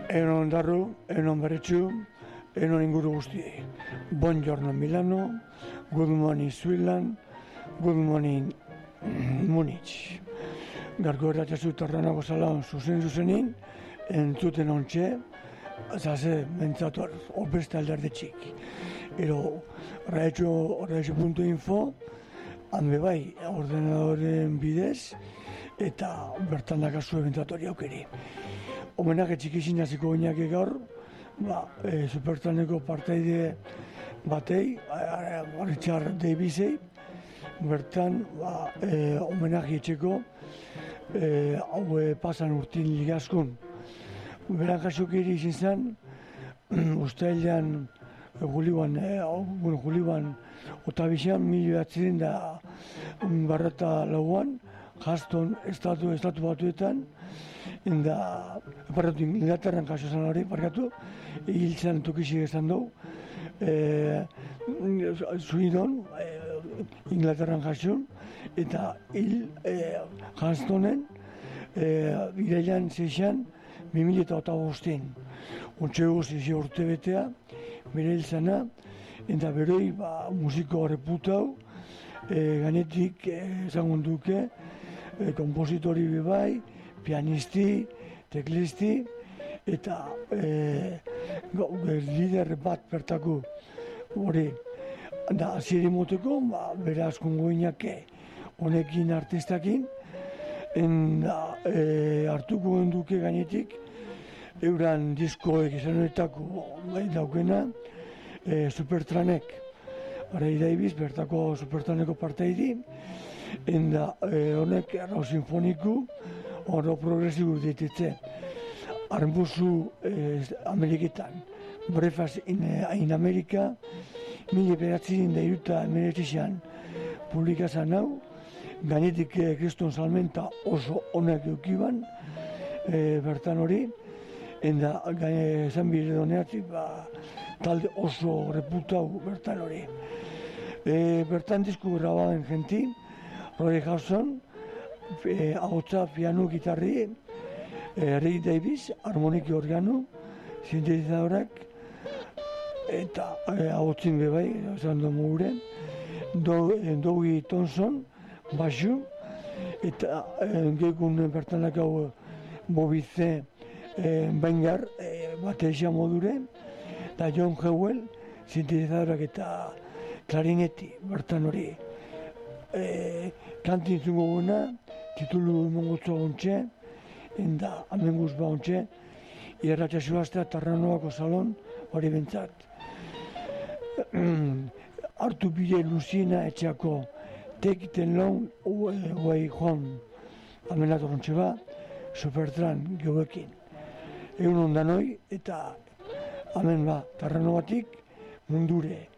Enon darru, enon berretxu, enon inguru guztiei. Buongiorno Milano, good morning Switzerland, good morning Munich. Garko erratxazu tarranago zalan zuzenin, entzuten ontxe, zaze mentzatuar, opesta alderde txik. Ero, raetxo.info, hanbe bai, ordenadoren bidez, eta bertan dakazu ebentzatuari aukeri. Homenak etxikizin hasiko gineak gaur, Supertraneko parteide batei, Richard Davisei, bertan homenak etxeko hau pasan urtin ligaskun. Beran jasokiri izin zen, ustailean Juliban otabixan, 1904 Jaston estatu batuetan, Inglaterran kaso zan hori, hiltzen tokixik esan dugu, Zuidon, Inglaterran jasun, eta hil Jastonen, irailan zeixan, 2008. Ontxe guzti urte betea, bere hiltzena, eta beroi musiko reputau, ganetik esango duke, kompositori bebai, pianisti, teklisti, eta lider bat bertako hori. Da, aziri moteko, bere askongo inake honekin artistakin, hartuko duke gainetik, euran diskoek izanetako daukena, Supertranek. Arei daibiz, bertako Supertraneko parteidi, honek arro sinfoniku, oro progresibu dititze. Armbuzu Ameriketan, Breakfast in America, 1983an publikazan hau, gainetik kriston salmenta oso onak eukiban, bertan hori, esan bire doneatzik, talde oso reputau bertan hori. Bertan disku grabaden jenti, Roy Hudson, ahotsa, piano, gitarri, Ray Davis, harmoniki organo, sintetizadorak, eta ahotzin bebai, esan dugu gure, Dougie Thompson, basu, eta gekun bertanak hau Bobice Bengar, batesia modure, eta John Howell, sintetizadorak eta klarineti, bertan hori. Kantin zungo guna, titulu mongotzo ontxe, enda amenguz ba ontxe, irratxasu hastea Tarranoako salon hori bentsat. Hartu bide Luciena etxeako Take It Along Way Home, amenator ontxe ba, Supertran geuekin. Egun ondanoi eta hemen Tarrano batik mundure.